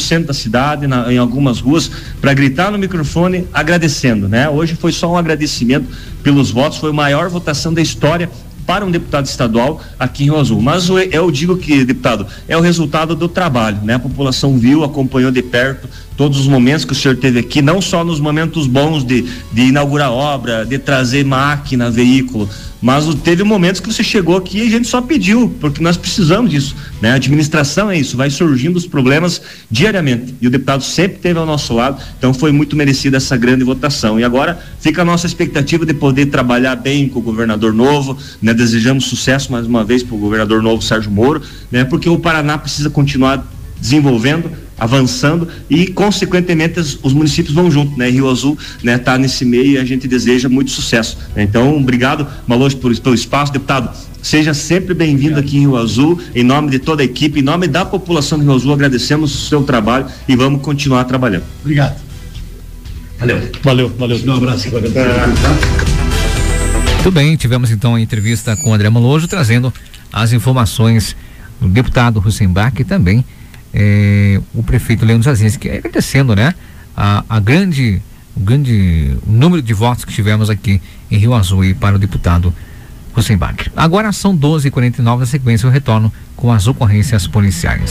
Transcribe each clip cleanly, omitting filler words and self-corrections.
centro da cidade, em algumas ruas, para gritar no microfone agradecendo, né? Hoje foi só um agradecimento pelos votos, foi a maior votação da história para um deputado estadual aqui em Rio Azul. Mas eu digo que, deputado, é o resultado do trabalho, né? A população viu, acompanhou de perto todos os momentos que o senhor teve aqui, não só nos momentos bons de inaugurar obra, de trazer máquina, veículo, mas teve momentos que você chegou aqui e a gente só pediu, porque nós precisamos disso, né? A administração é isso, vai surgindo os problemas diariamente, e o deputado sempre esteve ao nosso lado, então foi muito merecida essa grande votação. E agora fica a nossa expectativa de poder trabalhar bem com o governador novo, né? Desejamos sucesso mais uma vez para o governador novo Sérgio Moro, né? Porque o Paraná precisa continuar desenvolvendo, avançando e, consequentemente, os municípios vão junto, né? Rio Azul, né, tá nesse meio e a gente deseja muito sucesso, né? Então, obrigado, Malhoche, pelo espaço, deputado. Seja sempre bem-vindo aqui em Rio Azul, em nome de toda a equipe, em nome da população de Rio Azul, agradecemos o seu trabalho e vamos continuar trabalhando. Obrigado. Valeu. Um abraço. Muito bem, tivemos então a entrevista com o André Malhoche, trazendo as informações do deputado Russenbach e também o prefeito Leandro Zazinski, agradecendo, né, o grande número de votos que tivemos aqui em Rio Azul e para o deputado Russenbach. Agora são 12h49, na sequência eu retorno com as ocorrências policiais.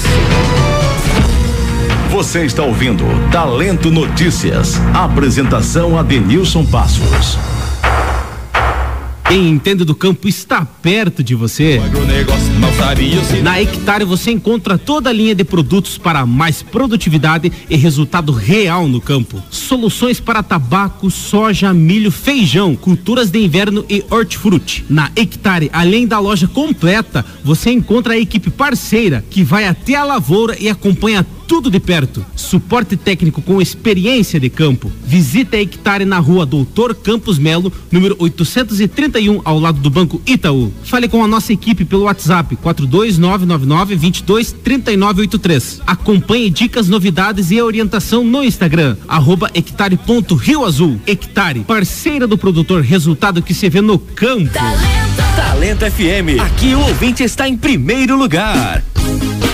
Você está ouvindo Talento Notícias. Apresentação Adenilson Passos. Quem entende do campo está perto de você. Na Hectare você encontra toda a linha de produtos para mais produtividade e resultado real no campo. Soluções para tabaco, soja, milho, feijão, culturas de inverno e hortifruti. Na Hectare, além da loja completa, você encontra a equipe parceira que vai até a lavoura e acompanha tudo de perto. Suporte técnico com experiência de campo. Visite a Hectare na rua Doutor Campos Melo, número 831, ao lado do Banco Itaú. Fale com a nossa equipe pelo WhatsApp 42999223983. Acompanhe dicas, novidades e orientação no Instagram @hectare.rioazul. Hectare, parceira do produtor, resultado que se vê no campo. Talento FM. Aqui o ouvinte está em primeiro lugar.